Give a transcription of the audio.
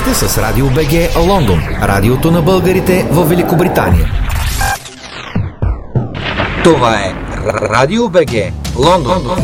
сте с Радио БГ Лондон, радиото на българите в Великобритания. Това е Радио БГ Лондон.